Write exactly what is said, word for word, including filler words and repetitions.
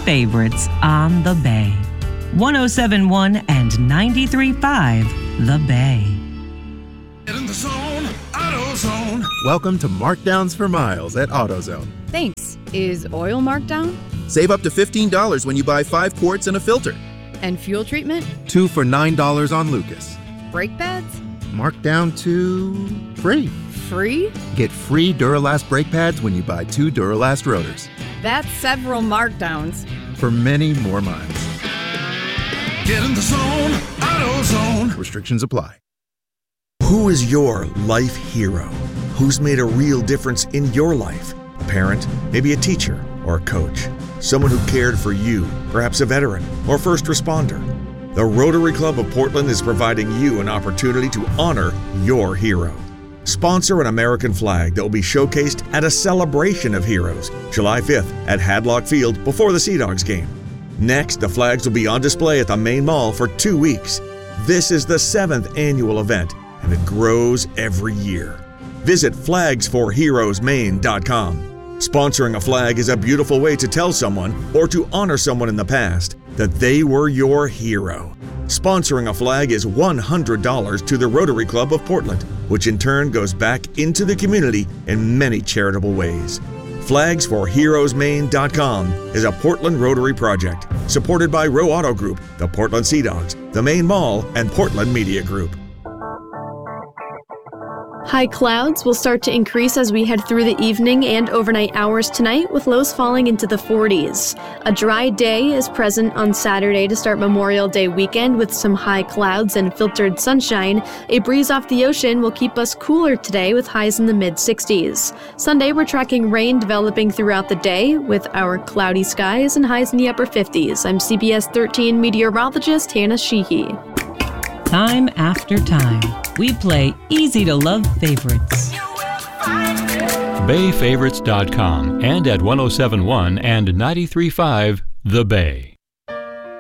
favorites on The Bay. one oh seven point one and ninety-three point five The Bay. Get in the zone, AutoZone. Welcome to Markdowns for Miles at AutoZone. Thanks. Is oil marked down? Save up to fifteen dollars when you buy five quarts and a filter. And fuel treatment? Two for nine dollars on Lucas. Brake pads? Marked down to free. Free? Get free Duralast brake pads when you buy two Duralast rotors. That's several markdowns. For many more miles. Get in the zone, AutoZone. Restrictions apply. Who is your life hero? Who's made a real difference in your life? A parent, maybe a teacher, or a coach. Someone who cared for you, perhaps a veteran or first responder. The Rotary Club of Portland is providing you an opportunity to honor your hero. Sponsor an American flag that will be showcased at a celebration of heroes, July fifth at Hadlock Field before the Sea Dogs game. Next, the flags will be on display at the main mall for two weeks. This is the seventh annual event, and it grows every year. Visit flags for heroes maine dot com. Sponsoring a flag is a beautiful way to tell someone, or to honor someone in the past, that they were your hero. Sponsoring a flag is one hundred dollars to the Rotary Club of Portland, which in turn goes back into the community in many charitable ways. flags for heroes maine dot com is a Portland Rotary project supported by Row Auto Group, the Portland Sea Dogs, the Main Mall, and Portland Media Group. High clouds will start to increase as we head through the evening and overnight hours tonight, with lows falling into the forties. A dry day is present on Saturday to start Memorial Day weekend with some high clouds and filtered sunshine. A breeze off the ocean will keep us cooler today with highs in the mid-sixties. Sunday, we're tracking rain developing throughout the day with our cloudy skies and highs in the upper fifties. I'm C B S thirteen meteorologist Hannah Sheehy. Time after time, we play easy-to-love favorites. Bay Favorites dot com and at one oh seven point one and ninety-three point five The Bay.